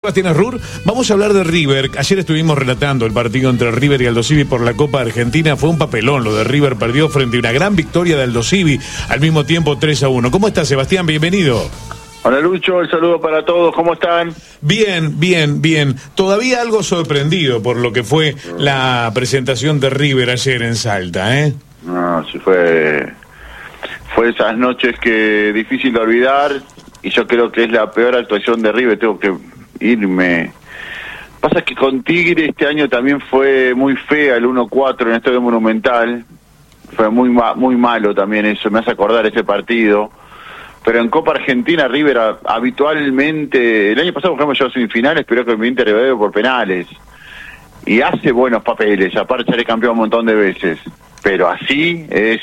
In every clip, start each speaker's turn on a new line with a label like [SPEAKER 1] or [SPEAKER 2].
[SPEAKER 1] Sebastián Arrur. Vamos a hablar de River. Ayer estuvimos relatando el partido entre River y Aldosivi por la Copa Argentina. Fue un papelón lo de River, perdió frente a una gran victoria de Aldosivi, al mismo tiempo 3-1. ¿Cómo estás, Sebastián? Bienvenido.
[SPEAKER 2] Hola Lucho, el saludo para todos, ¿cómo están?
[SPEAKER 1] Bien. Todavía algo sorprendido por lo que fue la presentación de River ayer en Salta, ¿eh?
[SPEAKER 2] No, sí fue esas noches que difícil de olvidar, y yo creo que es la peor actuación de River, tengo que irme. Pasa que con Tigre este año también fue muy fea el 1-4 en el Estadio Monumental, fue muy malo también eso, me hace acordar ese partido. Pero en Copa Argentina River habitualmente, el año pasado por ejemplo llegó a semifinales, pero con el Inter de Rivadavia por penales, y hace buenos papeles, aparte ya campeón un montón de veces, pero así es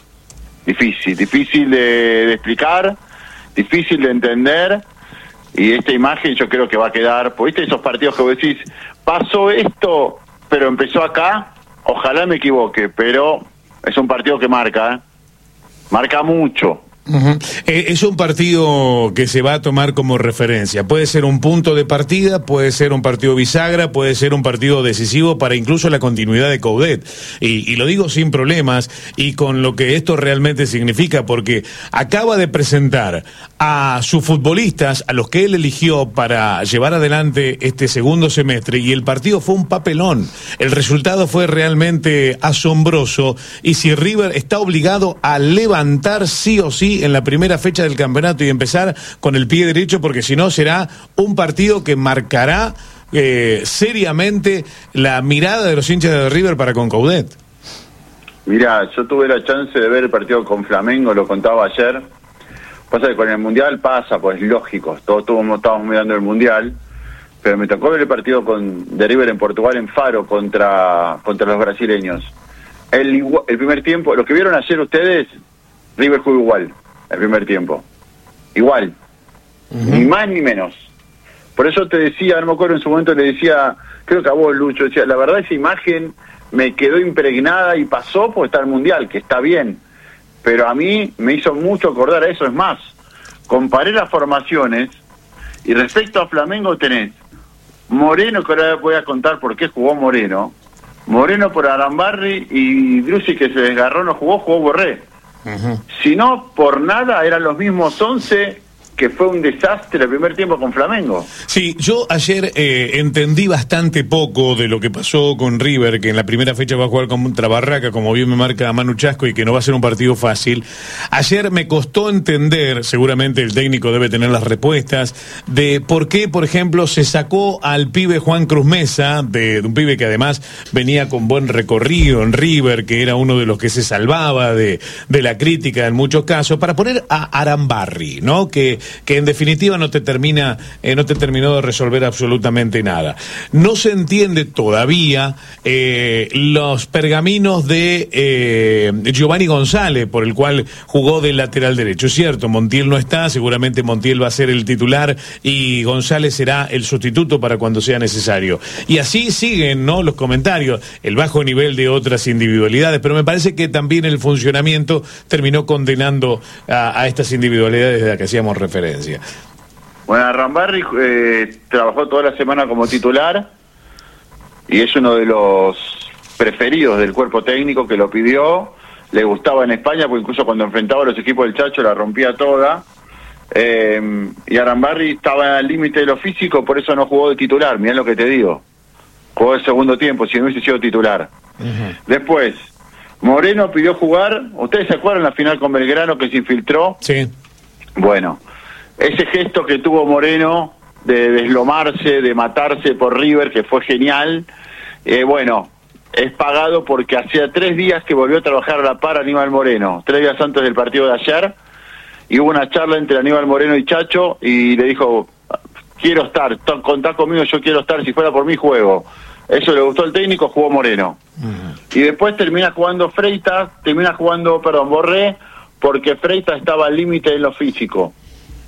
[SPEAKER 2] difícil de explicar, difícil de entender, y esta imagen yo creo que va a quedar, pues viste esos partidos que vos decís, pasó esto, pero empezó acá, ojalá me equivoque, pero es un partido que marca mucho.
[SPEAKER 1] Es un partido que se va a tomar como referencia. Puede ser un punto de partida, puede ser un partido bisagra, puede ser un partido decisivo para incluso la continuidad de Coudet. Y lo digo sin problemas y con lo que esto realmente significa, porque acaba de presentar a sus futbolistas, a los que él eligió para llevar adelante este segundo semestre, y el partido fue un papelón. El resultado fue realmente asombroso, y si River está obligado a levantar sí o sí en la primera fecha del campeonato y empezar con el pie derecho, porque si no será un partido que marcará seriamente la mirada de los hinchas de River para con Coudet.
[SPEAKER 2] Mirá, yo tuve la chance de ver el partido con Flamengo, lo contaba ayer. Pasa que con el Mundial pasa, pues lógico, todos estábamos mirando el Mundial, pero me tocó ver el partido de River en Portugal, en Faro, contra los brasileños. El primer tiempo, lo que vieron ayer ustedes, River jugó igual, el primer tiempo. Igual. Ni más ni menos. Por eso te decía, no me acuerdo en su momento, le decía, creo que a vos, Lucho, decía, la verdad esa imagen me quedó impregnada y pasó porque está el Mundial, que está bien. Pero a mí me hizo mucho acordar a eso. Es más, comparé las formaciones y respecto a Flamengo tenés Moreno, que ahora voy a contar por qué jugó Moreno por Arambarri, y Drusi, que se desgarró, no jugó Borré. Si no, por nada, eran los mismos 11, que fue un desastre el primer tiempo con Flamengo.
[SPEAKER 1] Sí, yo ayer entendí bastante poco de lo que pasó con River, que en la primera fecha va a jugar contra Barraca, como bien me marca Manu Chasco, y que no va a ser un partido fácil. Ayer me costó entender, seguramente el técnico debe tener las respuestas, de por qué, por ejemplo, se sacó al pibe Juan Cruz Mesa, de un pibe que además venía con buen recorrido en River, que era uno de los que se salvaba de la crítica en muchos casos, para poner a Arambarri, ¿no? Que en definitiva no te terminó de resolver absolutamente nada. No se entiende todavía los pergaminos de Giovanni González, por el cual jugó de lateral derecho. Es cierto, Montiel no está, seguramente Montiel va a ser el titular y González será el sustituto para cuando sea necesario. Y así siguen, ¿no?, los comentarios, el bajo nivel de otras individualidades, pero me parece que también el funcionamiento terminó condenando a estas individualidades de las que hacíamos referencia.
[SPEAKER 2] Bueno, Arambarri trabajó toda la semana como titular y es uno de los preferidos del cuerpo técnico, que lo pidió, le gustaba en España, porque incluso cuando enfrentaba a los equipos del Chacho la rompía toda, y Arambarri estaba al límite de lo físico, por eso no jugó de titular. Mirá lo que te digo, jugó el segundo tiempo, si no hubiese sido titular. Después Moreno pidió jugar, ¿ustedes se acuerdan la final con Belgrano que se infiltró?
[SPEAKER 1] Sí.
[SPEAKER 2] Bueno, ese gesto que tuvo Moreno de deslomarse, de matarse por River, que fue genial, bueno, es pagado porque hacía 3 días que volvió a trabajar a la par Aníbal Moreno, 3 días antes del partido de ayer, y hubo una charla entre Aníbal Moreno y Chacho, y le dijo, quiero estar, contá conmigo, yo quiero estar, si fuera por mí juego. Eso le gustó al técnico, jugó Moreno. Y después termina jugando Borré, porque Freitas estaba al límite en lo físico.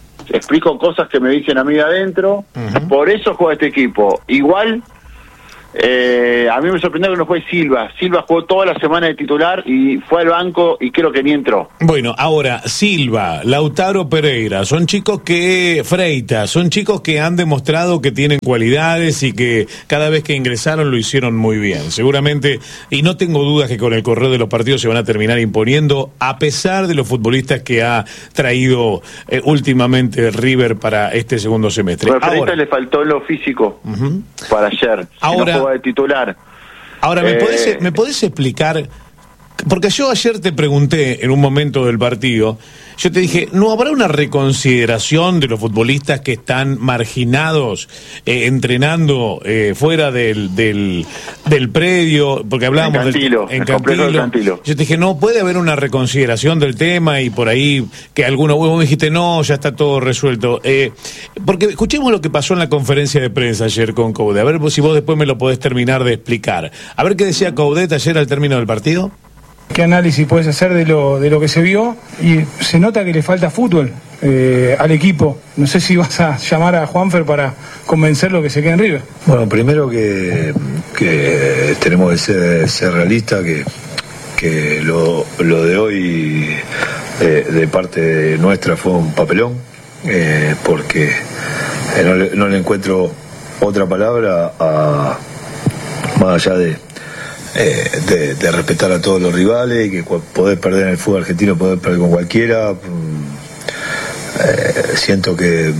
[SPEAKER 2] Explico cosas que me dicen a mí de adentro, por eso juega este equipo. Igual, A mí me sorprendió que no fue Silva. Silva jugó toda la semana de titular y fue al banco y creo que ni entró.
[SPEAKER 1] Bueno, ahora, Silva, Lautaro Pereira, son chicos Freitas, son chicos que han demostrado que tienen cualidades y que cada vez que ingresaron lo hicieron muy bien. Seguramente, y no tengo dudas que con el correr de los partidos se van a terminar imponiendo, a pesar de los futbolistas que ha traído últimamente River para este segundo semestre.
[SPEAKER 2] Pero a Freitas le faltó lo físico para ayer.
[SPEAKER 1] Ahora,
[SPEAKER 2] de titular.
[SPEAKER 1] Ahora, ¿me podés explicar? Porque yo ayer te pregunté en un momento del partido, yo te dije, ¿no habrá una reconsideración de los futbolistas que están marginados entrenando fuera del predio? Porque hablábamos
[SPEAKER 2] en Cantilo.
[SPEAKER 1] Yo te dije, no, puede haber una reconsideración del tema y por ahí que algunos huevos me dijiste, no, ya está todo resuelto. Porque escuchemos lo que pasó en la conferencia de prensa ayer con Coudet. A ver si vos después me lo podés terminar de explicar. A ver qué decía Coudet ayer al término del partido.
[SPEAKER 3] ¿Qué análisis puedes hacer de lo que se vio? Y se nota que le falta fútbol al equipo. No sé si vas a llamar a Juanfer para convencerlo que se quede en River.
[SPEAKER 4] Bueno, primero que tenemos que ser realistas, que lo de hoy de parte nuestra fue un papelón, porque no le encuentro otra palabra más allá de respetar a todos los rivales y que poder perder en el fútbol argentino, poder perder con cualquiera. Siento que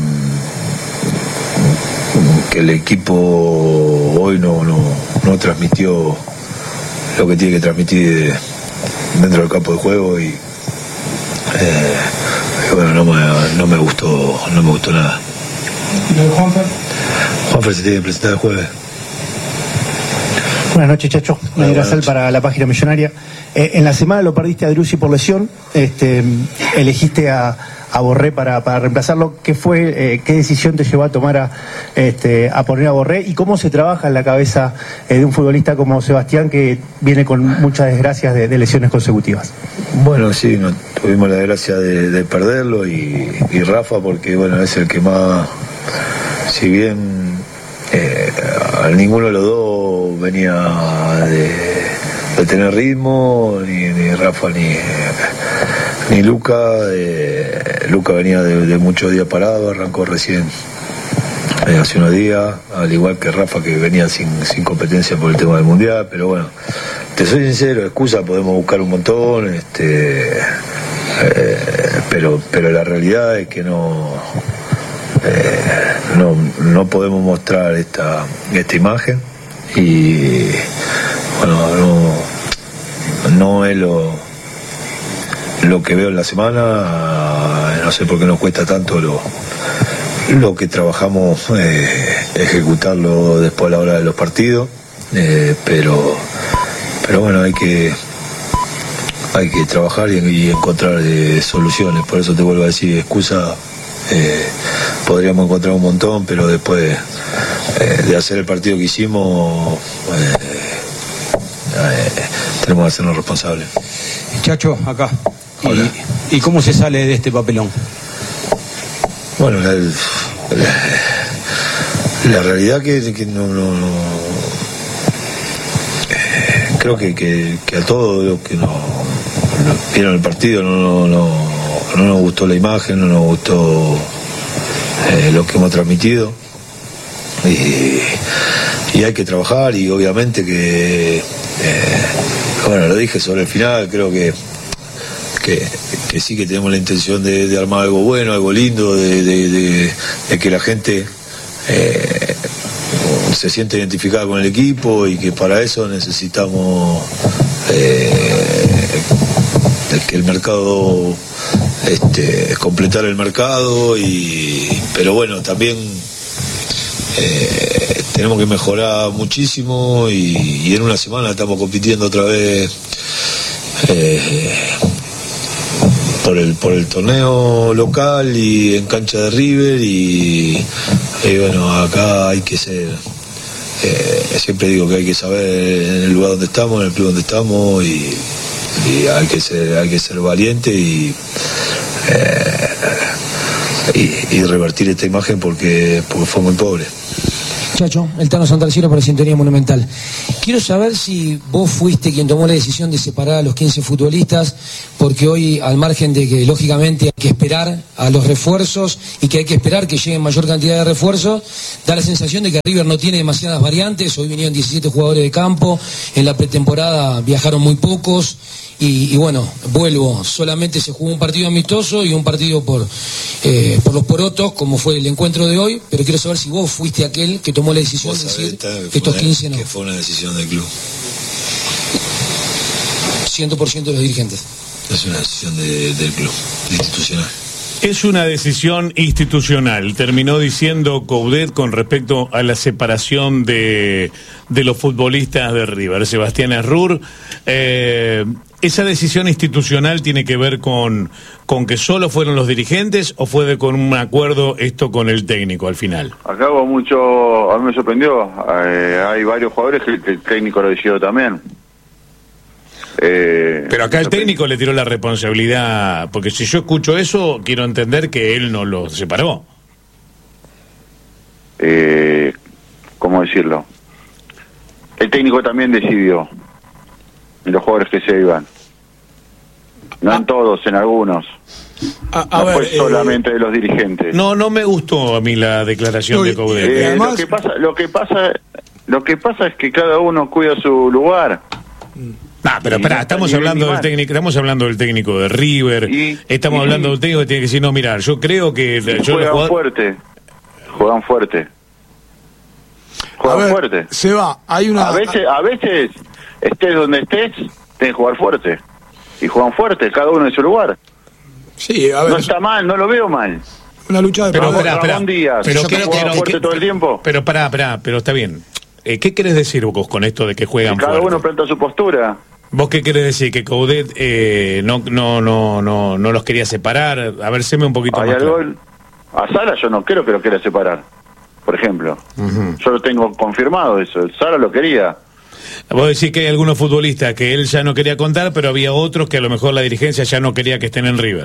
[SPEAKER 4] el equipo hoy no transmitió lo que tiene que transmitir dentro del campo de juego y bueno, no me gustó nada.
[SPEAKER 3] ¿Y Juanfer?
[SPEAKER 4] Juanfer se tiene que presentar el jueves.
[SPEAKER 5] Buenas noches, Chacho. Nadir Azal para la página millonaria. En la semana lo perdiste a Driussi por lesión. Elegiste a Borré para reemplazarlo. ¿Qué fue? ¿Qué decisión te llevó a tomar a poner a Borré? ¿Y cómo se trabaja en la cabeza de un futbolista como Sebastián, que viene con muchas desgracias de lesiones consecutivas?
[SPEAKER 4] Bueno, sí, tuvimos la desgracia de perderlo y Rafa, porque bueno, es el que más, si bien ninguno de los dos venía de tener ritmo, ni Rafa ni Luca. Luca venía de muchos días parado, arrancó recién hace unos días, al igual que Rafa, que venía sin competencia por el tema del Mundial. Pero bueno, te soy sincero, excusas podemos buscar un montón, pero la realidad es que no podemos mostrar esta imagen y bueno, no es lo que veo en la semana. No sé por qué nos cuesta tanto lo que trabajamos ejecutarlo después a la hora de los partidos, pero bueno, hay que trabajar y encontrar soluciones. Por eso te vuelvo a decir, excusa podríamos encontrar un montón, pero después de hacer el partido que hicimos tenemos que hacernos responsables.
[SPEAKER 6] Chacho, acá. ¿Y cómo se sale de este papelón?
[SPEAKER 4] Bueno, la realidad que no creo que a todos los que no vieron el partido no nos gustó la imagen, no nos gustó lo que hemos transmitido y hay que trabajar. Y obviamente que bueno, lo dije sobre el final, creo que sí que tenemos la intención de armar algo bueno, algo lindo, de que la gente se siente identificada con el equipo, y que para eso necesitamos que el mercado completar el mercado, pero bueno, también tenemos que mejorar muchísimo, y en una semana estamos compitiendo otra vez por el torneo local y en cancha de River, y bueno, acá hay que ser, siempre digo que hay que saber en el lugar donde estamos, en el club donde estamos, y hay que ser valiente y revertir esta imagen porque fue muy pobre.
[SPEAKER 7] Chacho, el Tano Santarciero para Sintonía Monumental. Quiero saber si vos fuiste quien tomó la decisión de separar a los 15 futbolistas, porque hoy, al margen de que lógicamente hay que esperar a los refuerzos y que hay que esperar que lleguen mayor cantidad de refuerzos, da la sensación de que River no tiene demasiadas variantes. Hoy vinieron 17 jugadores de campo, en la pretemporada viajaron muy pocos. Y bueno, vuelvo, solamente se jugó un partido amistoso y un partido por los porotos, como fue el encuentro de hoy, pero quiero saber si vos fuiste aquel que tomó la decisión de decir que estos 15 no.
[SPEAKER 4] Que fue una decisión del club.
[SPEAKER 7] 100% de los dirigentes.
[SPEAKER 4] Es una decisión del club, institucional.
[SPEAKER 1] Es una decisión institucional, terminó diciendo Coudet con respecto a la separación de los futbolistas de River. Sebastián Errur, ¿esa decisión institucional tiene que ver con que solo fueron los dirigentes o fue con un acuerdo esto con el técnico al final?
[SPEAKER 2] Acá hubo mucho, a mí me sorprendió, hay varios jugadores que el técnico lo decidió también.
[SPEAKER 1] Pero acá el técnico le tiró la responsabilidad, porque si yo escucho eso, quiero entender que él no lo separó.
[SPEAKER 2] ¿Cómo decirlo? El técnico también decidió en los jugadores que se iban. No en todos, en algunos. No fue solamente de los dirigentes.
[SPEAKER 1] No me gustó a mí la declaración de Coudet.
[SPEAKER 2] Además, lo que pasa es que cada uno cuida su lugar.
[SPEAKER 1] Pero espera, estamos hablando del técnico de River, estamos hablando del técnico que tiene que decir, no, mirar, yo creo que
[SPEAKER 2] juegan fuerte.
[SPEAKER 8] Seba, hay una...
[SPEAKER 2] A veces, estés donde estés, tenés que jugar fuerte. Y juegan fuerte, cada uno en su lugar.
[SPEAKER 8] Sí, a ver.
[SPEAKER 2] No está mal, no lo veo mal.
[SPEAKER 8] Una lucha de
[SPEAKER 2] Ramón Díaz,
[SPEAKER 1] pero
[SPEAKER 2] fuerte todo el tiempo.
[SPEAKER 1] Pero pero está bien. ¿Qué querés decir vos con esto de que juegan fuerte?
[SPEAKER 2] Cada uno planta su postura.
[SPEAKER 1] ¿Vos qué querés decir? ¿Que Coudet no los quería separar? A ver, séme un poquito más claro.
[SPEAKER 2] A Sala yo no creo que lo quiera separar, por ejemplo. Yo lo tengo confirmado eso. Sala lo quería.
[SPEAKER 1] Vos decís que hay algunos futbolistas que él ya no quería contar, pero había otros que a lo mejor la dirigencia ya no quería que estén en River.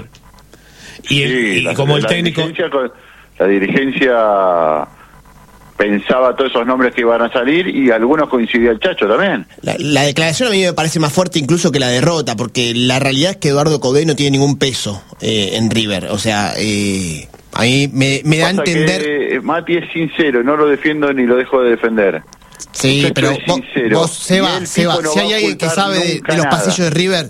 [SPEAKER 2] La dirigencia pensaba todos esos nombres que iban a salir y algunos coincidía el Chacho también.
[SPEAKER 9] La declaración a mí me parece más fuerte incluso que la derrota, porque la realidad es que Eduardo Coudet no tiene ningún peso en River. O sea, a mí me da a entender...
[SPEAKER 2] Mati es sincero, no lo defiendo ni lo dejo de defender.
[SPEAKER 9] Sí, pero vos Seba, si hay alguien que sabe de los pasillos de River,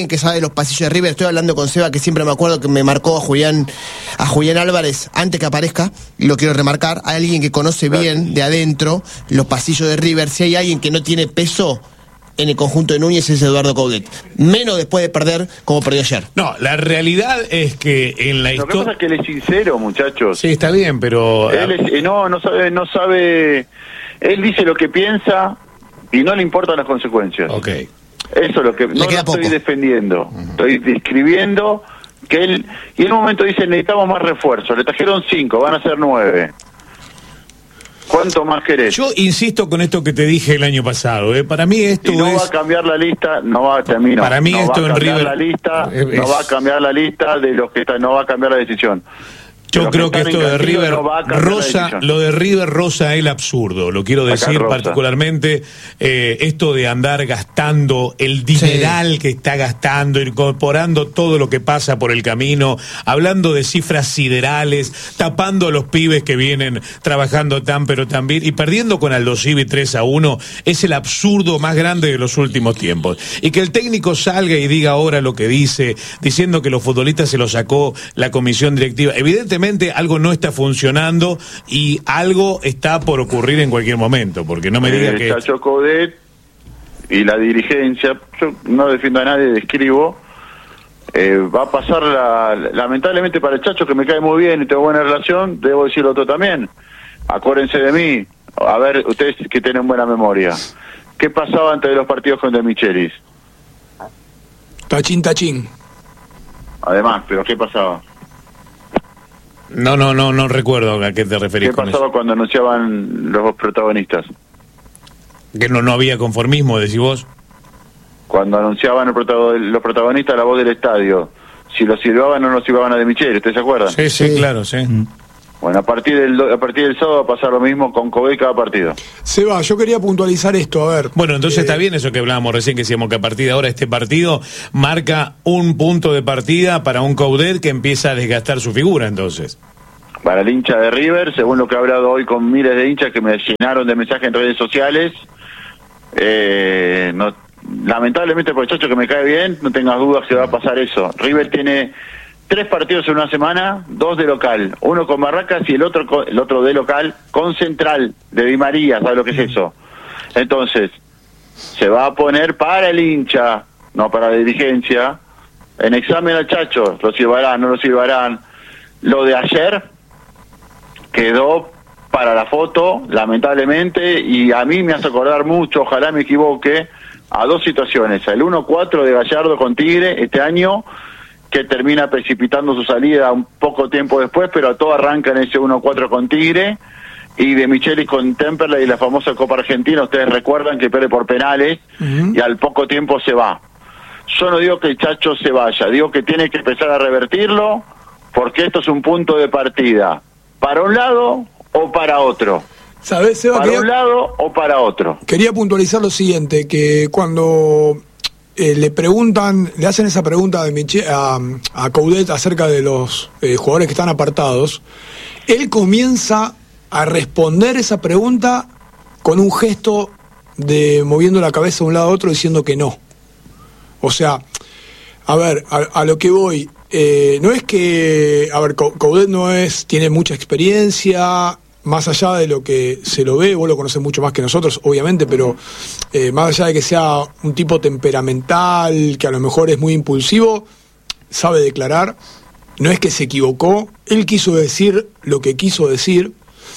[SPEAKER 9] estoy hablando con Seba, que siempre me acuerdo que me marcó a Julián Álvarez antes que aparezca, y lo quiero remarcar, hay alguien que conoce bien de adentro los pasillos de River. Si hay alguien que no tiene peso en el conjunto de Núñez es Eduardo Coudet, menos después de perder como perdió ayer.
[SPEAKER 1] No, la realidad es que en la historia...
[SPEAKER 2] Lo que pasa es que él es sincero, muchachos.
[SPEAKER 1] Sí, está bien, pero...
[SPEAKER 2] Él no sabe... Él dice lo que piensa y no le importan las consecuencias.
[SPEAKER 1] Ok.
[SPEAKER 2] Eso es lo que... No lo estoy defendiendo. Estoy describiendo que él... Y en un momento dice, necesitamos más refuerzos. Le trajeron 5, van a ser 9. ¿Cuánto más querés?
[SPEAKER 1] Yo insisto con esto que te dije el año pasado. Para mí esto
[SPEAKER 2] y no va a cambiar la lista, Para mí esto en River... No va a cambiar la lista de los que están, no va a cambiar la decisión.
[SPEAKER 1] Yo creo que esto de River lo de River rosa el absurdo, lo quiero decir particularmente, esto de andar gastando el dineral que está gastando, incorporando todo lo que pasa por el camino, hablando de cifras siderales, tapando a los pibes que vienen trabajando pero también, y perdiendo con Aldo Civi 3-1, es el absurdo más grande de los últimos tiempos. Y que el técnico salga y diga ahora lo que dice, diciendo que los futbolistas se los sacó la comisión directiva, evidentemente algo no está funcionando y algo está por ocurrir en cualquier momento, porque no me diga que...
[SPEAKER 2] Chacho Coudet y la dirigencia, yo no defiendo a nadie, describo, va a pasar lamentablemente para el Chacho, que me cae muy bien y tengo buena relación, debo decirlo todo también. Acuérdense de mí, a ver, ustedes que tienen buena memoria, ¿qué pasaba antes de los partidos con De Michelis?
[SPEAKER 8] Tachín.
[SPEAKER 2] Además, pero ¿qué pasaba?
[SPEAKER 1] No recuerdo a qué te referís.
[SPEAKER 2] ¿Qué pasaba cuando anunciaban los protagonistas?
[SPEAKER 1] Que no había conformismo, decís vos.
[SPEAKER 2] Cuando anunciaban los protagonistas, la voz del estadio, si lo silbaban o no silbaban a De Micheli, ¿ustedes se acuerdan?
[SPEAKER 1] Sí, claro, sí.
[SPEAKER 2] Bueno, a partir del sábado va a pasar lo mismo con Coudet cada partido.
[SPEAKER 8] Seba, yo quería puntualizar esto, a ver.
[SPEAKER 1] Bueno, entonces está bien eso que hablábamos recién, que decíamos que a partir de ahora este partido marca un punto de partida para un Coudet que empieza a desgastar su figura, entonces.
[SPEAKER 2] Para el hincha de River, según lo que he hablado hoy con miles de hinchas que me llenaron de mensajes en redes sociales, lamentablemente por el Chacho que me cae bien, no tengas dudas que va a pasar eso. River tiene 3 partidos en una semana, 2 de local, uno con Barracas y el otro de local con Central de Di María, ¿sabes lo que es eso? Entonces, se va a poner para el hincha, no para la dirigencia, en examen al Chacho, lo silbarán, no lo silbarán. Lo de ayer quedó para la foto, lamentablemente, y a mí me hace acordar mucho, ojalá me equivoque, a 2 situaciones. El 1-4 de Gallardo con Tigre este año, que termina precipitando su salida un poco tiempo después, pero todo arranca en ese 1-4 con Tigre, y de Michelis con Temperley y la famosa Copa Argentina, ustedes recuerdan que pierde por penales, y al poco tiempo se va. Yo no digo que el Chacho se vaya, digo que tiene que empezar a revertirlo, porque esto es un punto de partida, para un lado o para otro.
[SPEAKER 8] ¿Sabés, Seba?
[SPEAKER 2] Para un lado o para otro.
[SPEAKER 8] Quería puntualizar lo siguiente, que cuando le hacen esa pregunta a Coudet acerca de los jugadores que están apartados, él comienza a responder esa pregunta con un gesto de moviendo la cabeza de un lado a otro diciendo que no. O sea, a ver, a lo que voy, no es que, a ver, Coudet tiene mucha experiencia, más allá de lo que se lo ve, vos lo conocés mucho más que nosotros, obviamente, pero más allá de que sea un tipo temperamental, que a lo mejor es muy impulsivo, sabe declarar, no es que se equivocó, él quiso decir lo que quiso decir,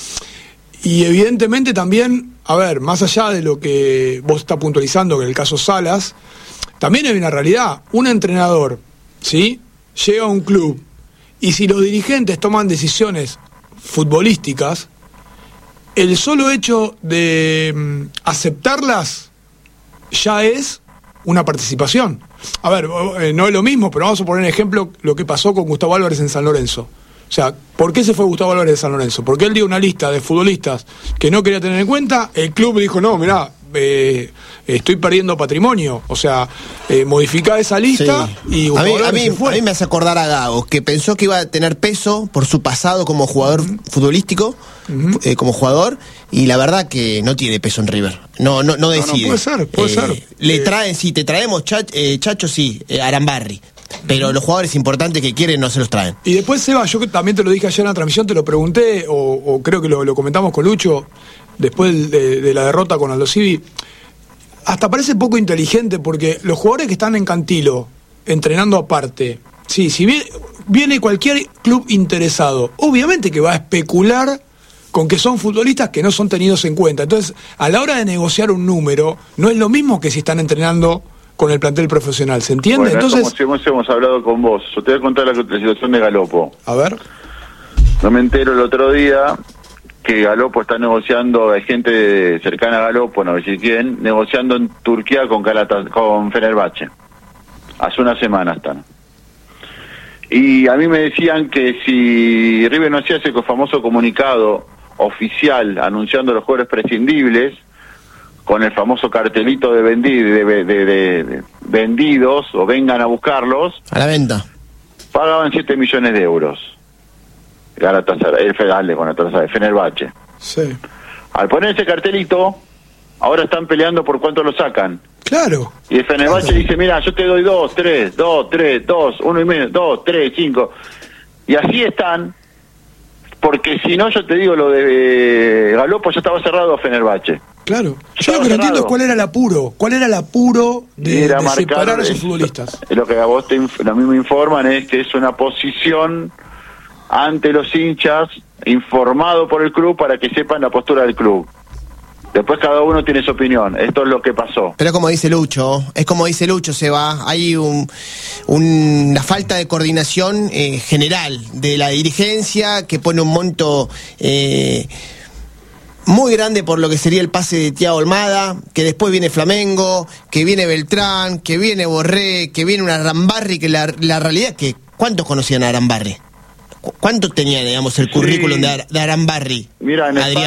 [SPEAKER 8] y evidentemente también, a ver, más allá de lo que vos estás puntualizando, que en el caso Salas, también hay una realidad, un entrenador, ¿sí?, llega a un club, y si los dirigentes toman decisiones futbolísticas, el solo hecho de aceptarlas ya es una participación. A ver, no es lo mismo, pero vamos a poner ejemplo lo que pasó con Gustavo Álvarez en San Lorenzo. O sea, ¿por qué se fue Gustavo Álvarez de San Lorenzo? Porque él dio una lista de futbolistas que no quería tener en cuenta, el club dijo, no, mirá, estoy perdiendo patrimonio, o sea, modificá esa lista, sí. Y
[SPEAKER 9] a mí me hace acordar a Gago, que pensó que iba a tener peso por su pasado como jugador futbolístico, como jugador, y la verdad que no tiene peso en River, no decide.
[SPEAKER 8] No, puede ser.
[SPEAKER 9] Le traen, sí, te traemos Chacho, sí, Arambarri, pero los jugadores importantes que quieren no se los traen.
[SPEAKER 8] Y después, Seba, yo también te lo dije ayer en la transmisión, te lo pregunté, o creo que lo comentamos con Lucho, después de la derrota con Aldo Civi, hasta parece poco inteligente, porque los jugadores que están en Cantilo, entrenando aparte, sí, si viene cualquier club interesado, obviamente que va a especular con que son futbolistas que no son tenidos en cuenta. Entonces, a la hora de negociar un número, no es lo mismo que si están entrenando con el plantel profesional, ¿se entiende?
[SPEAKER 2] Bueno,
[SPEAKER 8] entonces,
[SPEAKER 2] como si hemos hablado con vos, yo te voy a contar la situación de Galopo.
[SPEAKER 8] A ver.
[SPEAKER 2] No me entero el otro día que Galopo está negociando, hay gente cercana a Galopo, no sé quién, negociando en Turquía con Fenerbahce. Hace una semana están. Y a mí me decían que si River no hacía ese famoso comunicado oficial anunciando los jugadores prescindibles, con el famoso cartelito de vendidos o vengan a buscarlos,
[SPEAKER 9] a la venta,
[SPEAKER 2] pagaban 7 millones de euros. El Fenerbahce.
[SPEAKER 8] Sí.
[SPEAKER 2] Al poner ese cartelito, ahora están peleando por cuánto lo sacan.
[SPEAKER 8] Claro.
[SPEAKER 2] Y el Fenerbahce dice, mira, yo te doy 2, 3, 2, 3, 2, 1 y medio, 2, 3, 5. Y así están, porque si no, yo te digo, lo de Galopo ya estaba cerrado a Fenerbahce.
[SPEAKER 8] Claro. Yo lo que no entiendo es cuál era el apuro de separar a esos futbolistas.
[SPEAKER 2] Lo que a vos a mí me informan es que es una posición ante los hinchas, informado por el club para que sepan la postura del club. Después cada uno tiene su opinión. Esto es lo que pasó.
[SPEAKER 9] Pero como dice Lucho, Seba, hay una falta de coordinación general de la dirigencia que pone un monto muy grande por lo que sería el pase de Thiago Almada, que después viene Flamengo, que viene Beltrán, que viene Borré, que viene una Arambarri, que la realidad es que ¿cuántos conocían a Arambarri? ¿Cuánto tenía, digamos, el currículum de Arambarri?
[SPEAKER 2] Mira,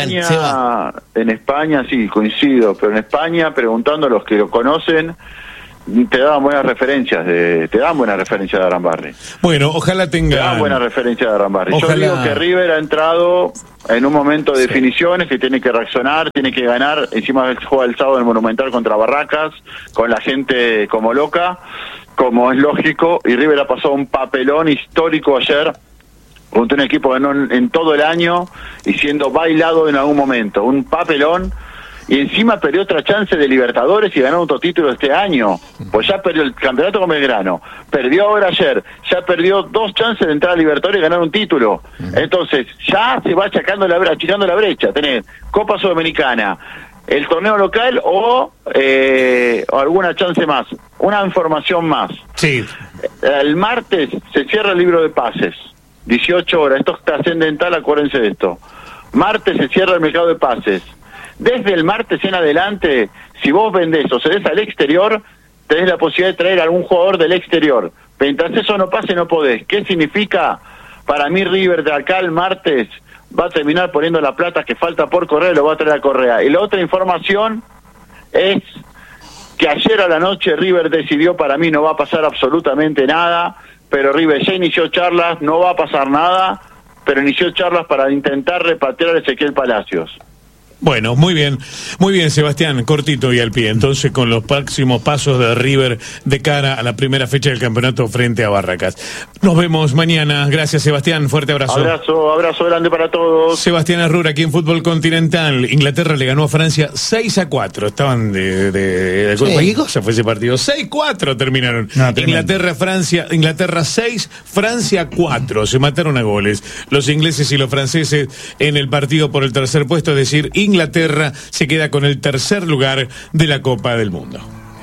[SPEAKER 2] en España sí, coincido, pero en España, preguntando a los que lo conocen, te daban buenas referencias de Arambarri.
[SPEAKER 1] Bueno, ojalá tenga...
[SPEAKER 2] Te dan buenas referencias de Arambarri.
[SPEAKER 1] Ojalá...
[SPEAKER 2] Yo digo que River ha entrado en un momento de definiciones, que tiene que reaccionar, tiene que ganar. Encima juega el sábado en el Monumental contra Barracas, con la gente como loca, como es lógico, y River ha pasado un papelón histórico ayer contra un equipo que ganó en todo el año y siendo bailado en algún momento. Un papelón. Y encima perdió otra chance de Libertadores y ganó otro título este año. Pues ya perdió el campeonato con Belgrano. Perdió ahora ayer. Ya perdió 2 chances de entrar a Libertadores y ganar un título. Entonces, ya se va achicando la brecha. Tenés Copa Sudamericana, el torneo local o alguna chance más. Una información más.
[SPEAKER 1] Sí.
[SPEAKER 2] El martes se cierra el libro de pases. 18 horas. Esto es trascendental, acuérdense de esto. Martes se cierra el mercado de pases. Desde el martes en adelante, si vos vendés o cedés al exterior, tenés la posibilidad de traer a algún jugador del exterior. Mientras eso no pase, no podés. ¿Qué significa? Para mí, River de acá el martes va a terminar poniendo la plata que falta por Correa y lo va a traer a Correa. Y la otra información es que ayer a la noche River decidió, para mí no va a pasar absolutamente nada, pero River ya inició charlas, no va a pasar nada, pero inició charlas para intentar repatriar a Ezequiel Palacios.
[SPEAKER 1] Bueno, muy bien, Sebastián, cortito y al pie. Entonces, con los próximos pasos de River de cara a la primera fecha del campeonato frente a Barracas. Nos vemos mañana. Gracias, Sebastián. Fuerte abrazo.
[SPEAKER 2] Abrazo grande para todos.
[SPEAKER 1] Sebastián Arrura, aquí en Fútbol Continental. Inglaterra le ganó a Francia 6-4. Estaban de ¿qué cosa fue ese partido? 6-4 terminaron. No, Inglaterra 6, Francia 4. Se mataron a goles los ingleses y los franceses en el partido por el tercer puesto, es decir, Inglaterra se queda con el tercer lugar de la Copa del Mundo.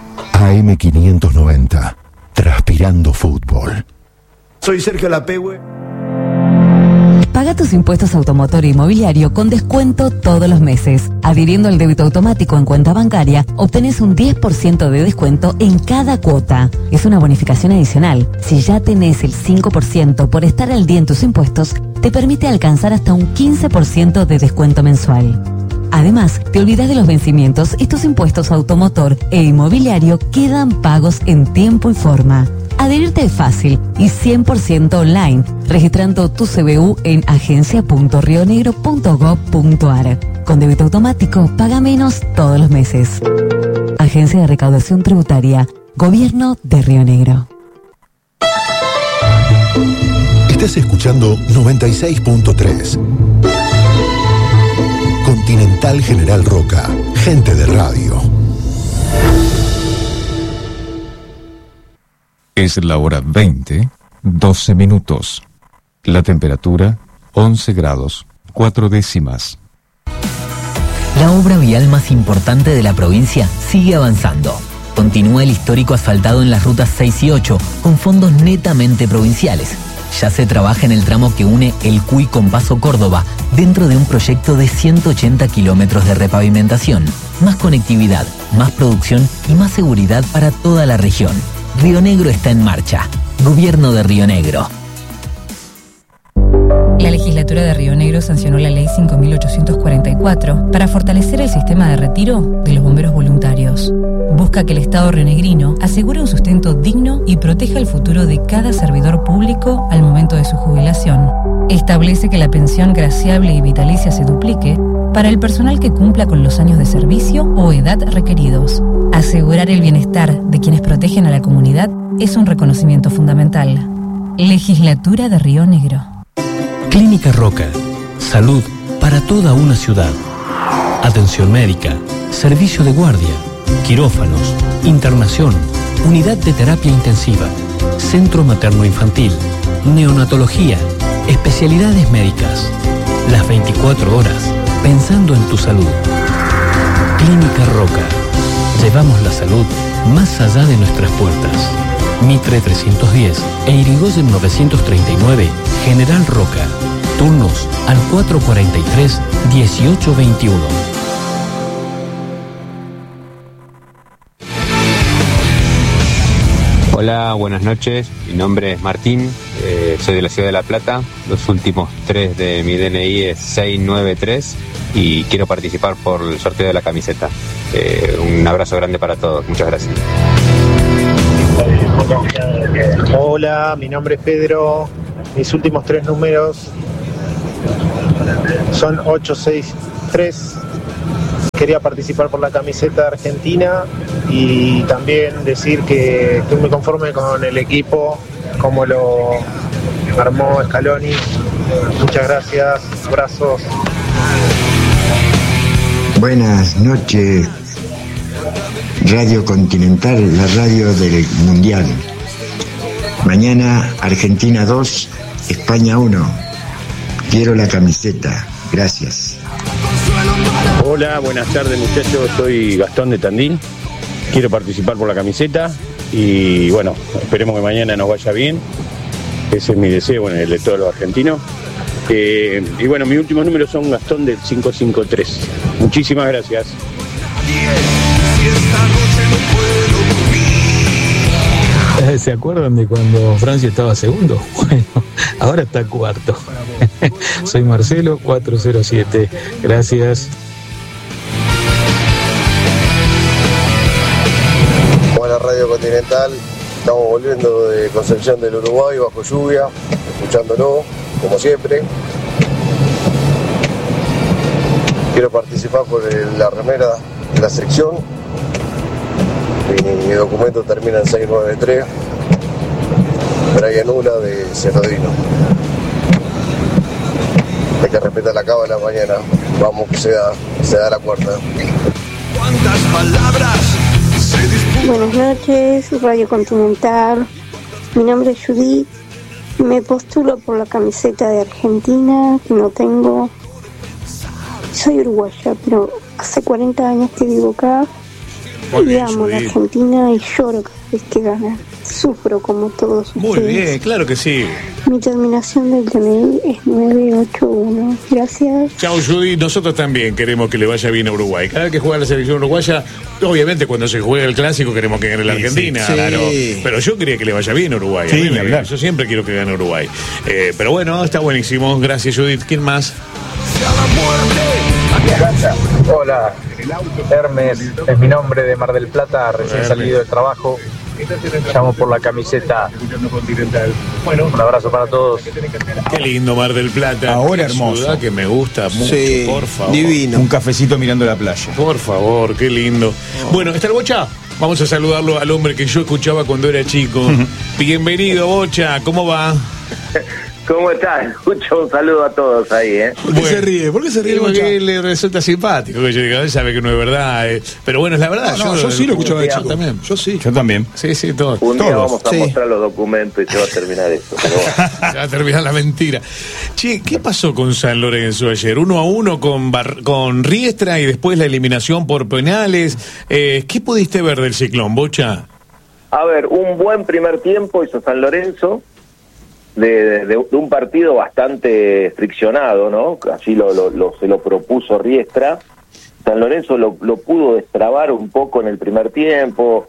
[SPEAKER 10] AM590, transpirando fútbol.
[SPEAKER 11] Soy Sergio Lapehue.
[SPEAKER 12] Paga tus impuestos automotor e inmobiliario con descuento todos los meses. Adhiriendo al débito automático en cuenta bancaria, obtenés un 10% de descuento en cada cuota. Es una bonificación adicional. Si ya tenés el 5% por estar al día en tus impuestos, te permite alcanzar hasta un 15% de descuento mensual. Además, te olvidas de los vencimientos y tus impuestos automotor e inmobiliario quedan pagos en tiempo y forma. Adherirte es fácil y 100% online, registrando tu CBU en agencia.rionegro.gov.ar. Con débito automático, paga menos todos los meses. Agencia de Recaudación Tributaria, Gobierno de Río Negro.
[SPEAKER 10] Estás escuchando 96.3. Continental General Roca, gente de radio.
[SPEAKER 13] Es la hora 20, 12 minutos. La temperatura, 11 grados, 4 décimas.
[SPEAKER 14] La obra vial más importante de la provincia sigue avanzando. Continúa el histórico asfaltado en las rutas 6 y 8, con fondos netamente provinciales. Ya se trabaja en el tramo que une El Cuy con Paso Córdoba, dentro de un proyecto de 180 kilómetros de repavimentación. Más conectividad, más producción y más seguridad para toda la región. Río Negro está en marcha. Gobierno de Río Negro.
[SPEAKER 15] La legislatura de Río Negro sancionó la ley 5.844 para fortalecer el sistema de retiro de los bomberos voluntarios. Busca que el Estado rionegrino asegure un sustento digno y proteja el futuro de cada servidor público al momento de su jubilación. Establece que la pensión graciable y vitalicia se duplique para el personal que cumpla con los años de servicio o edad requeridos. Asegurar el bienestar de quienes protegen a la comunidad es un reconocimiento fundamental. Legislatura de Río Negro.
[SPEAKER 16] Clínica Roca. Salud para toda una ciudad. Atención médica, servicio de guardia, quirófanos, internación, unidad de terapia intensiva, centro materno-infantil, neonatología, especialidades médicas. Las 24 horas, pensando en tu salud. Clínica Roca. Llevamos la salud más allá de nuestras puertas. Mitre 310 e Irigoyen 939, General Roca. Turnos al 443-1821.
[SPEAKER 17] Hola, buenas noches. Mi nombre es Martín, soy de la ciudad de La Plata. Los últimos 3 de mi DNI es 693 y quiero participar por el sorteo de la camiseta. Un abrazo grande para todos. Muchas gracias.
[SPEAKER 18] Hola, mi nombre es Pedro. Mis últimos 3 números son 863. Quería participar por la camiseta de Argentina y también decir que estoy muy conforme con el equipo, como lo armó Scaloni. Muchas gracias, abrazos.
[SPEAKER 19] Buenas noches, Radio Continental, la radio del Mundial. Mañana Argentina 2, España 1. Quiero la camiseta. Gracias.
[SPEAKER 20] Hola, buenas tardes muchachos, soy Gastón de Tandil, quiero participar por la camiseta y bueno, esperemos que mañana nos vaya bien, ese es mi deseo, bueno, el de todos los argentinos. Y bueno, mis últimos números son Gastón del 553, muchísimas gracias.
[SPEAKER 21] ¿Se acuerdan de cuando Francia estaba segundo? Bueno, ahora está cuarto. Soy Marcelo 407. Gracias.
[SPEAKER 22] Buena Radio Continental. Estamos volviendo de Concepción del Uruguay bajo lluvia, escuchándolo, como siempre. Quiero participar por la remera de la sección. Mi documento termina en 693. Brian Ula de Cerrodino. Hay que respetar la cábala mañana. Vamos que se da la cuarta.
[SPEAKER 23] ¿Cuántas palabras se disputan?
[SPEAKER 24] Buenas noches, Radio Continental. Mi nombre es Judith. Me postulo por la camiseta de Argentina, que no tengo. Soy uruguaya, pero hace 40 años que vivo acá. Y amo la Argentina y lloro cada vez que gana. Sufro como todos ustedes.
[SPEAKER 1] Muy bien, claro que sí.
[SPEAKER 24] Mi terminación del DNI es 981. Gracias.
[SPEAKER 1] Chao, Judy. Nosotros también queremos que le vaya bien a Uruguay. Cada vez que juega la selección uruguaya, obviamente cuando se juega el clásico queremos que gane la Argentina.
[SPEAKER 9] Sí.
[SPEAKER 1] Claro. Pero yo quería que le vaya bien a Uruguay.
[SPEAKER 9] Sí,
[SPEAKER 1] a mí yo siempre quiero que gane Uruguay. Pero bueno, está buenísimo. Gracias, Judith. ¿Quién más?
[SPEAKER 25] Hola, Hermes, es mi nombre, de Mar del Plata, recién salido del trabajo. Llamo por la camiseta. Bueno, un abrazo para todos.
[SPEAKER 1] Qué lindo Mar del Plata.
[SPEAKER 26] Ahora
[SPEAKER 1] Qué
[SPEAKER 26] hermoso.
[SPEAKER 1] ciudad que me gusta mucho,
[SPEAKER 9] Sí,
[SPEAKER 1] por favor.
[SPEAKER 9] divino.
[SPEAKER 26] Un cafecito mirando la playa.
[SPEAKER 1] Por favor, qué lindo. Bueno, ¿está el Bocha? Vamos a saludarlo al hombre que yo escuchaba cuando era chico. Bienvenido, Bocha, ¿cómo va?
[SPEAKER 27] ¿Cómo estás? Escucho un saludo a todos ahí, ¿eh?
[SPEAKER 8] ¿Por qué se ríe? ¿Por qué se ríe el Bocha?
[SPEAKER 1] Porque le resulta simpático. Que yo diga, él sabe que no es verdad. Pero bueno, es la verdad.
[SPEAKER 8] No, yo sí lo escuchaba de chico.
[SPEAKER 1] También.
[SPEAKER 8] Yo sí.
[SPEAKER 26] Yo también.
[SPEAKER 1] Sí, sí, todos.
[SPEAKER 27] Un día
[SPEAKER 1] Todos.
[SPEAKER 27] vamos a mostrar los documentos y se va a terminar esto. Pero bueno.
[SPEAKER 1] Se va a terminar la mentira. Che, ¿qué pasó con San Lorenzo ayer? 1-1 con Riestra y después la eliminación por penales. ¿Qué pudiste ver del Ciclón, Bocha?
[SPEAKER 27] A ver, un buen primer tiempo hizo San Lorenzo. De un partido bastante friccionado, ¿no? Así se lo propuso Riestra. San Lorenzo lo pudo destrabar un poco en el primer tiempo,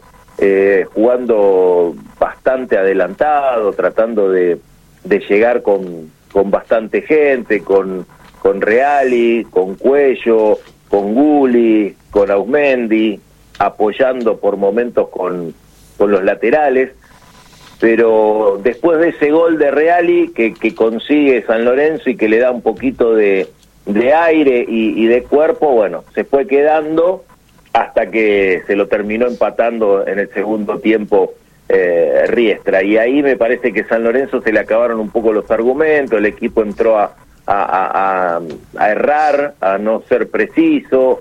[SPEAKER 27] jugando bastante adelantado, tratando de llegar con bastante gente, con Reali, con Cuello, con Gulli, con Ausmendi, apoyando por momentos con los laterales. Pero después de ese gol de Reali que consigue San Lorenzo y que le da un poquito de aire y de cuerpo, bueno, se fue quedando hasta que se lo terminó empatando en el segundo tiempo Riestra. Y ahí me parece que San Lorenzo se le acabaron un poco los argumentos, el equipo entró a errar, a no ser preciso,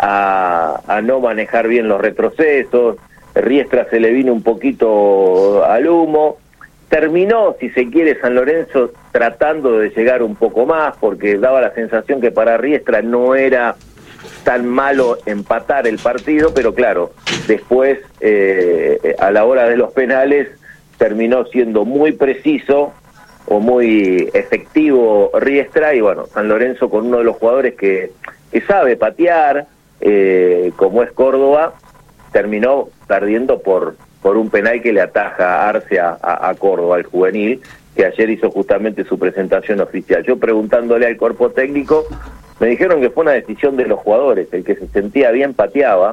[SPEAKER 27] a no manejar bien los retrocesos. Riestra se le vino un poquito al humo. Terminó, si se quiere, San Lorenzo tratando de llegar un poco más, porque daba la sensación que para Riestra no era tan malo empatar el partido, pero claro, después, a la hora de los penales, terminó siendo muy preciso o muy efectivo Riestra, y bueno, San Lorenzo con uno de los jugadores que sabe patear, como es Córdoba, terminó perdiendo por por un penal que le ataja Arce a Córdoba, al juvenil, que ayer hizo justamente su presentación oficial. Yo preguntándole al cuerpo técnico, me dijeron que fue una decisión de los jugadores, el que se sentía bien pateaba,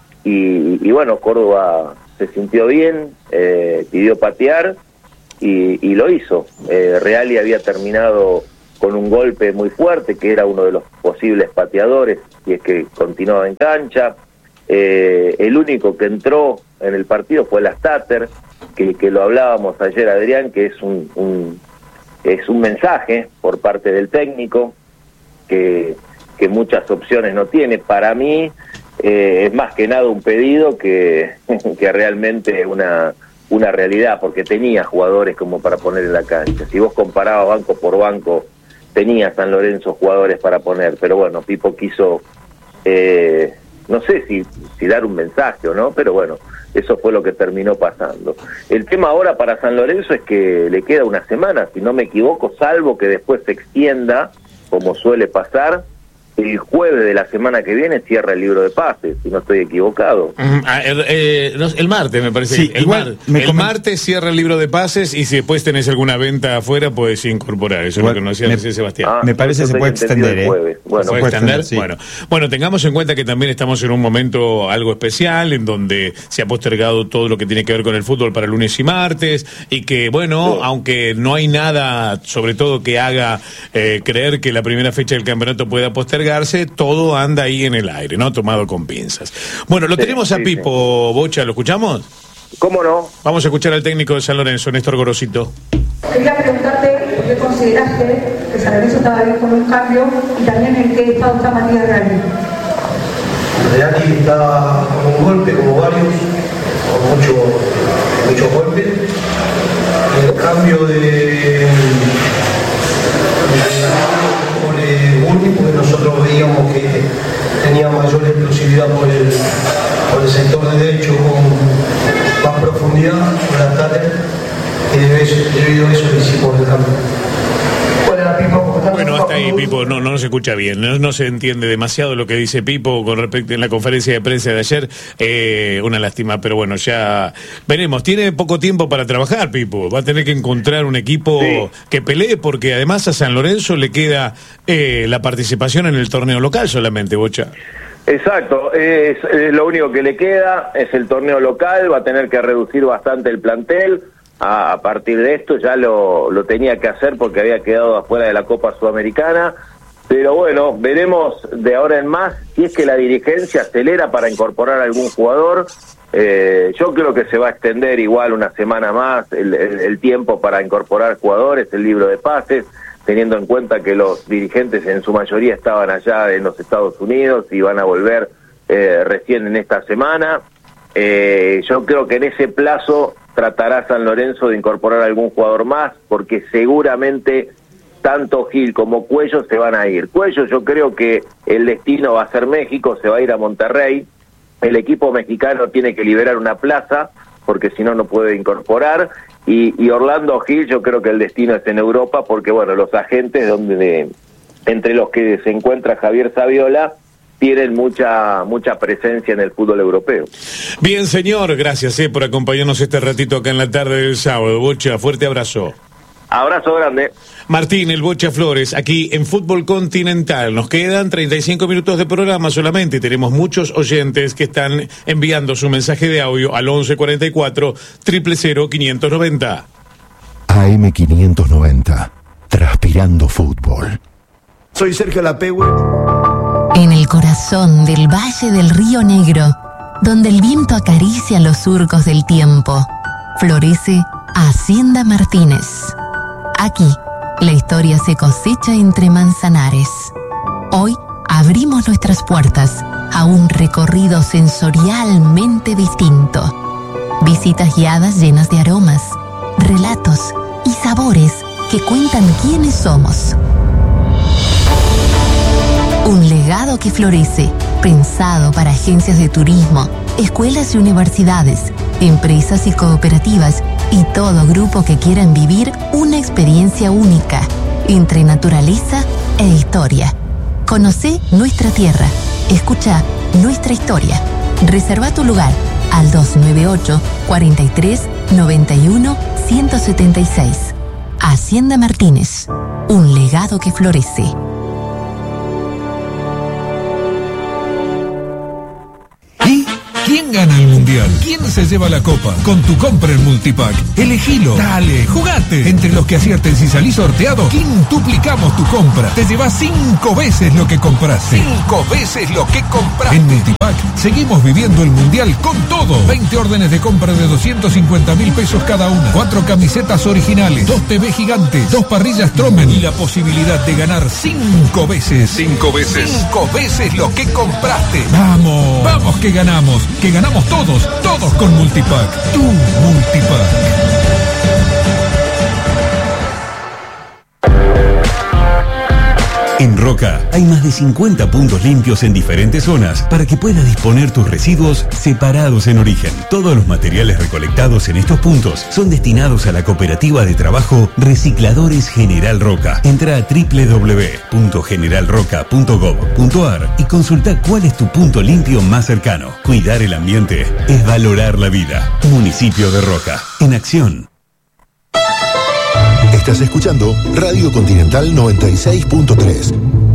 [SPEAKER 27] y bueno, Córdoba se sintió bien, pidió patear, y lo hizo. Reali había terminado con un golpe muy fuerte, que era uno de los posibles pateadores, y es que continuaba en cancha. El único que entró en el partido fue Lastater, que lo hablábamos ayer, Adrián, que es un mensaje por parte del técnico, que muchas opciones no tiene. Para mí es más que nada un pedido que realmente una realidad, porque tenía jugadores como para poner en la cancha. Si vos comparabas banco por banco, tenía San Lorenzo jugadores para poner, pero bueno, Pipo quiso, no sé si dar un mensaje o no, pero bueno, eso fue lo que terminó pasando. El tema ahora para San Lorenzo es que le queda una semana, si no me equivoco, salvo que después se extienda, como suele pasar. El jueves de la semana que viene cierra el libro de pases, si no estoy equivocado.
[SPEAKER 1] El martes, me parece.
[SPEAKER 2] Sí,
[SPEAKER 1] el martes cierra el libro de pases, y si después tenés alguna venta afuera, puedes incorporar. Eso es lo que nos decía Sebastián.
[SPEAKER 2] Me parece que se puede extender.
[SPEAKER 1] Bueno, ¿puede extender? Sí. Bueno, tengamos en cuenta que también estamos en un momento algo especial, en donde se ha postergado todo lo que tiene que ver con el fútbol para lunes y martes, y que, bueno, sí, aunque no hay nada, sobre todo, que haga creer que la primera fecha del campeonato pueda postergar, todo anda ahí en el aire, ¿no? Tomado con pinzas. Bueno, lo tenemos a Pipo, Bocha, ¿lo escuchamos?
[SPEAKER 27] ¿Cómo no?
[SPEAKER 1] Vamos a escuchar al técnico de San Lorenzo, Néstor Gorosito.
[SPEAKER 3] Quería preguntarte por qué consideraste que San Lorenzo estaba bien con un cambio, y también en qué estado está Matías Reali.
[SPEAKER 11] Reali está con un golpe, como varios, con muchos golpes. El cambio de porque nosotros veíamos que tenía mayor explosividad por el sector derecho, con más profundidad, por la tarde, y debido a eso hicimos el cambio.
[SPEAKER 1] Bueno, hasta ahí, Pipo, no se escucha bien, no se entiende demasiado lo que dice Pipo con respecto en la conferencia de prensa de ayer. Una lástima, pero bueno, ya veremos. Tiene poco tiempo para trabajar, Pipo. Va a tener que encontrar un equipo que pelee, porque además a San Lorenzo le queda la participación en el torneo local solamente, Bocha.
[SPEAKER 27] Exacto, es lo único que le queda, es el torneo local. Va a tener que reducir bastante el plantel. A partir de esto ya lo tenía que hacer porque había quedado afuera de la Copa Sudamericana, pero bueno, veremos de ahora en más si es que la dirigencia acelera para incorporar a algún jugador. Yo creo que se va a extender igual una semana más el tiempo para incorporar jugadores, el libro de pases, teniendo en cuenta que los dirigentes en su mayoría estaban allá en los Estados Unidos y van a volver recién en esta semana. Yo creo que en ese plazo tratará San Lorenzo de incorporar algún jugador más, porque seguramente tanto Gil como Cuello se van a ir. Cuello, yo creo que el destino va a ser México, se va a ir a Monterrey. El equipo mexicano tiene que liberar una plaza, porque si no, no puede incorporar. Y Orlando Gil, yo creo que el destino es en Europa, porque bueno, los agentes entre los que se encuentra Javier Saviola tienen mucha presencia en el fútbol europeo.
[SPEAKER 1] Bien, señor, gracias por acompañarnos este ratito acá en la tarde del sábado. Bocha, fuerte abrazo.
[SPEAKER 27] Abrazo grande.
[SPEAKER 1] Martín, el Bocha Flores, aquí en Fútbol Continental. Nos quedan 35 minutos de programa solamente y tenemos muchos oyentes que están enviando su mensaje de audio al 1144 000 590.
[SPEAKER 10] AM 590, transpirando fútbol.
[SPEAKER 11] Soy Sergio Lapehue.
[SPEAKER 4] En el corazón del Valle del Río Negro, donde el viento acaricia los surcos del tiempo, florece Hacienda Martínez. Aquí, la historia se cosecha entre manzanares. Hoy abrimos nuestras puertas a un recorrido sensorialmente distinto. Visitas guiadas llenas de aromas, relatos y sabores que cuentan quiénes somos. Un legado que florece, pensado para agencias de turismo, escuelas y universidades, empresas y cooperativas y todo grupo que quieran vivir una experiencia única entre naturaleza e historia. Conocé nuestra tierra, escucha nuestra historia. Reserva tu lugar al 298 43 91 176. Hacienda Martínez, un legado que florece.
[SPEAKER 2] ¿Quién gana el mundial? ¿Quién se lleva la copa? Con tu compra en Multipack. Elegilo. Dale, jugate. Entre los que acierten si salís sorteado, quintuplicamos tu compra. Te llevas 5 veces lo que compraste. 5 veces lo que compraste. En Multipack seguimos viviendo el mundial con todo. 20 órdenes de compra de 250.000 pesos cada una. 4 camisetas originales. 2 TV gigantes. 2 parrillas Tromen. Y la posibilidad de ganar 5 veces. 5 veces. 5 veces lo que compraste. Vamos. Vamos que ganamos. Que ganamos todos con Multipack. Tu Multipack. En Roca hay más de 50 puntos limpios en diferentes zonas para que puedas disponer tus residuos separados en origen. Todos los materiales recolectados en estos puntos son destinados a la cooperativa de trabajo Recicladores General Roca. Entra a www.generalroca.gov.ar y consulta cuál es tu punto limpio más cercano. Cuidar el ambiente es valorar la vida. Municipio de Roca, en acción.
[SPEAKER 10] Estás escuchando Radio Continental 96.3.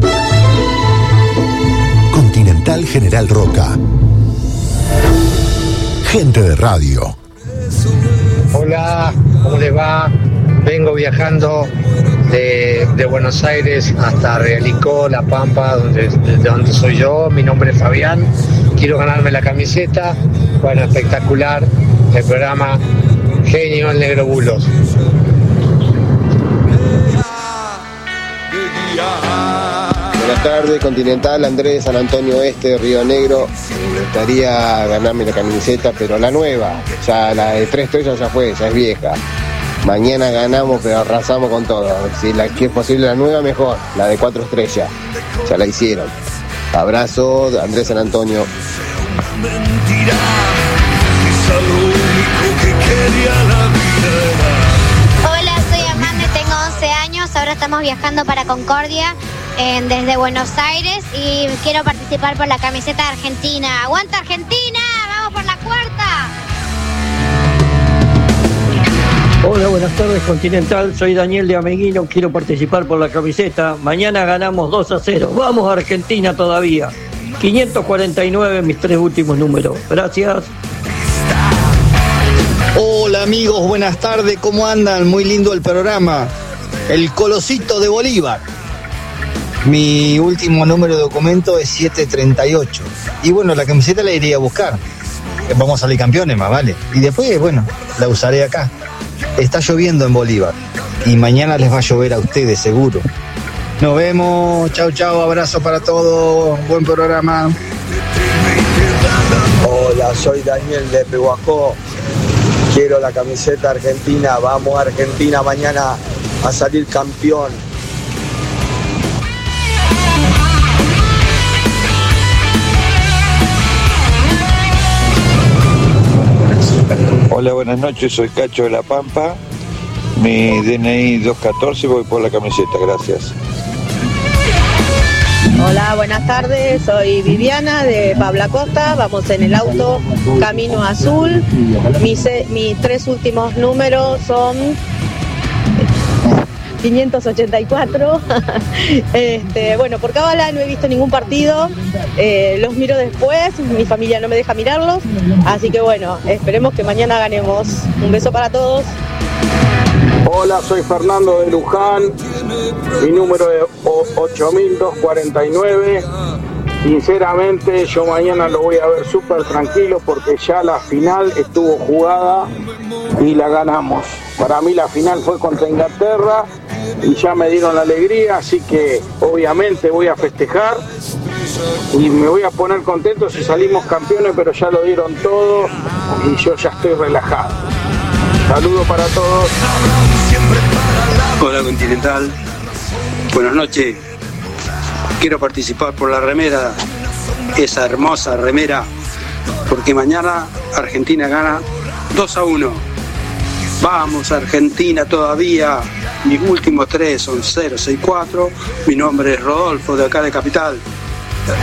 [SPEAKER 10] Continental General Roca. Gente de radio.
[SPEAKER 5] Hola, ¿cómo les va? Vengo viajando de Buenos Aires hasta Realicó, La Pampa, de donde soy yo. Mi nombre es Fabián. Quiero ganarme la camiseta. Bueno, espectacular el programa. Genio el Negro Bulos.
[SPEAKER 22] Buenas tardes, Continental, Andrés de San Antonio Este, Río Negro. Me gustaría ganarme la camiseta, pero la nueva, ya la de 3 estrellas ya fue, ya es vieja. Mañana ganamos, pero arrasamos con todo. Si es posible la nueva, mejor, la de 4 estrellas. Ya la hicieron. Abrazo, Andrés San Antonio.
[SPEAKER 6] Hola, soy Amanda, tengo 11 años, ahora estamos viajando para Concordia desde Buenos Aires y quiero participar por la camiseta de Argentina. ¡Aguanta Argentina! ¡Vamos por la cuarta!
[SPEAKER 7] Hola, buenas tardes Continental, soy Daniel de Ameguino, quiero participar por la camiseta. Mañana ganamos 2-0, vamos Argentina todavía. 549 mis 3 últimos números, gracias.
[SPEAKER 12] Hola amigos, buenas tardes, ¿cómo andan? Muy lindo el programa. El Colosito de Bolívar. Mi último número de documento es 738. Y bueno, la camiseta la iría a buscar. Vamos a salir campeones más, vale. Y después, bueno, la usaré acá. Está lloviendo en Bolívar. Y mañana les va a llover a ustedes, seguro. Nos vemos. Chau, chau. Abrazo para todos. Buen programa.
[SPEAKER 13] Hola, soy Daniel de Pehuajó. Quiero la camiseta argentina. Vamos Argentina mañana a salir campeón.
[SPEAKER 26] Hola, buenas noches, soy Cacho de La Pampa. Mi DNI 214, voy por la camiseta, gracias.
[SPEAKER 28] Hola, buenas tardes, soy Viviana de Pabla Costa, vamos en el auto Camino Azul. Mis 3 últimos números son 584. Bueno, por cábala no he visto ningún partido, los miro después, mi familia no me deja mirarlos, así que bueno, esperemos que mañana ganemos. Un beso para todos.
[SPEAKER 13] Hola, soy Fernando de Luján, mi número es 8249. Sinceramente yo mañana lo voy a ver súper tranquilo porque ya la final estuvo jugada y la ganamos. Para mí la final fue contra Inglaterra y ya me dieron la alegría, así que obviamente voy a festejar y me voy a poner contento si salimos campeones, pero ya lo dieron todo y yo ya estoy relajado. Saludos para todos.
[SPEAKER 29] Hola Continental, buenas noches. Quiero participar por la remera, esa hermosa remera, porque mañana Argentina gana 2-1. Vamos Argentina todavía. Mis últimos 3 son 064. Mi nombre es Rodolfo de acá de Capital.